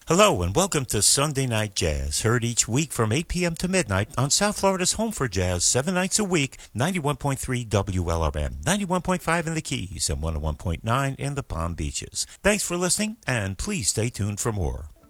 Hello and welcome to Sunday Night Jazz, heard each week from 8 p.m. to midnight on South Florida's home for jazz, 7 nights a week, 91.3 WLRM, 91.5 in the Keys, and 101.9 in the Palm Beaches. Thanks for listening, and please stay tuned for more.